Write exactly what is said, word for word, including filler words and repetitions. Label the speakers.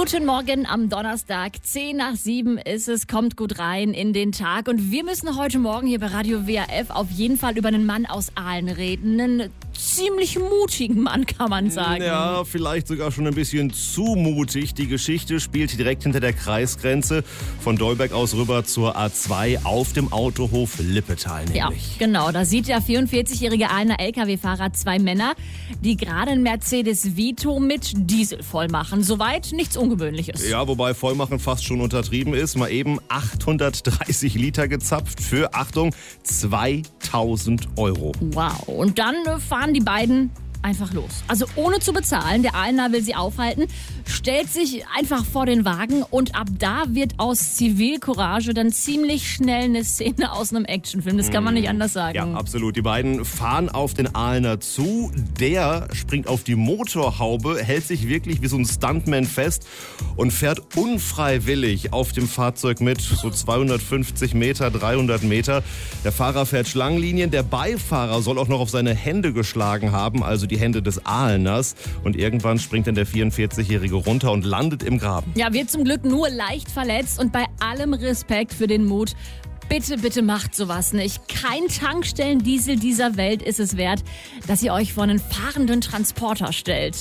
Speaker 1: Guten Morgen am Donnerstag. zehn nach sieben ist es, kommt gut rein in den Tag. Und wir müssen heute Morgen hier bei Radio W R F auf jeden Fall über einen Mann aus Aalen reden. Einen ziemlich mutigen Mann, kann man sagen.
Speaker 2: Ja, vielleicht sogar schon ein bisschen zu mutig. Die Geschichte spielt direkt hinter der Kreisgrenze von Dolberg aus rüber zur A zwei auf dem Autohof Lippetal nämlich.
Speaker 1: Ja, genau. Da sieht der vierundvierzigjährige Aalener L K W-Fahrer zwei Männer, die gerade einen Mercedes Vito mit Diesel voll machen. Soweit nichts Ungewöhnliches.
Speaker 2: Ja, wobei Vollmachen fast schon untertrieben ist. Mal eben achthundertdreißig Liter gezapft für, Achtung, zweitausend Euro.
Speaker 1: Wow. Und dann äh, fahren die beiden einfach los. Also ohne zu bezahlen. Der Aalener will sie aufhalten, stellt sich einfach vor den Wagen und ab da wird aus Zivilcourage dann ziemlich schnell eine Szene aus einem Actionfilm. Das kann man nicht anders sagen.
Speaker 2: Ja, absolut. Die beiden fahren auf den Aalener zu. Der springt auf die Motorhaube, hält sich wirklich wie so ein Stuntman fest und fährt unfreiwillig auf dem Fahrzeug mit. So zweihundertfünfzig Meter, dreihundert Meter. Der Fahrer fährt Schlangenlinien. Der Beifahrer soll auch noch auf seine Hände geschlagen haben, also die Hände des Aaleners. Und irgendwann springt dann der vierundvierzigjährige runter und landet im Graben.
Speaker 1: Ja, wird zum Glück nur leicht verletzt und bei allem Respekt für den Mut. Bitte, bitte macht sowas nicht. Kein Tankstellendiesel dieser Welt ist es wert, dass ihr euch vor einen fahrenden Transporter stellt.